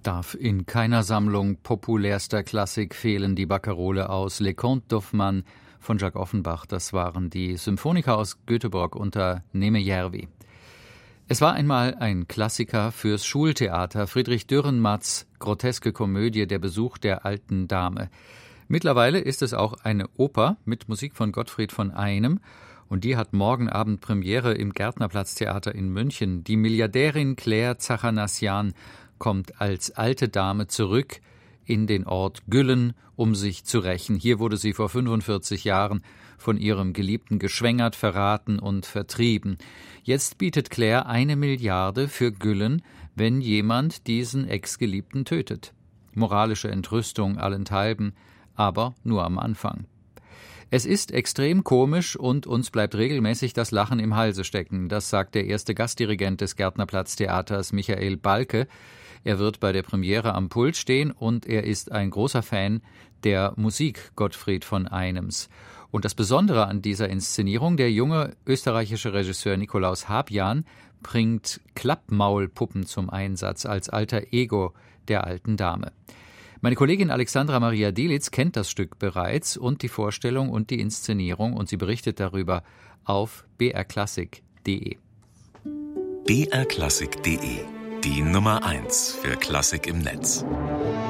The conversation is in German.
Darf in keiner Sammlung populärster Klassik fehlen, die Barkarole aus Les Contes d'Hoffmann von Jacques Offenbach. Das waren die Symphoniker aus Göteborg unter Neeme-Järvi. Es war einmal ein Klassiker fürs Schultheater, Friedrich Dürrenmatts groteske Komödie Der Besuch der alten Dame. Mittlerweile ist es auch eine Oper mit Musik von Gottfried von Einem. Und die hat morgen Abend Premiere im Gärtnerplatztheater in München. Die Milliardärin Claire Zachanassian kommt als alte Dame zurück in den Ort Güllen, um sich zu rächen. Hier wurde sie vor 45 Jahren von ihrem Geliebten geschwängert, verraten und vertrieben. Jetzt bietet Claire 1 Milliarde für Güllen, wenn jemand diesen Ex-Geliebten tötet. Moralische Entrüstung allenthalben, aber nur am Anfang. Es ist extrem komisch und uns bleibt regelmäßig das Lachen im Halse stecken. Das sagt der erste Gastdirigent des Gärtnerplatztheaters, Michael Balke. Er wird bei der Premiere am Pult stehen und er ist ein großer Fan der Musik Gottfried von Einems. Und das Besondere an dieser Inszenierung, der junge österreichische Regisseur Nikolaus Habjan bringt Klappmaulpuppen zum Einsatz als alter Ego der alten Dame. Meine Kollegin Alexandra Maria Delitzsch kennt das Stück bereits und die Vorstellung und die Inszenierung und sie berichtet darüber auf brklassik.de. brklassik.de, die Nummer 1 für Klassik im Netz.